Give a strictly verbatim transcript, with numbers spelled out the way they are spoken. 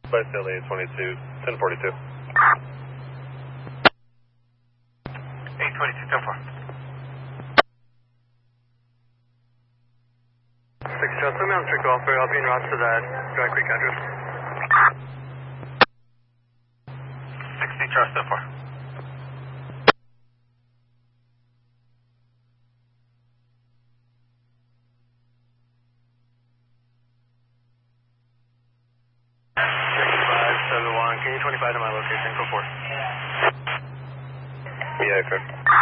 By L A twenty-two, ten forty-two. eight twenty-two, ten four. six Charles, let me on strict offer. I'll be en route to that Dry Creek address. sixty Charles, ten four. Can you twenty-five to my location, go for it. Yeah, correct.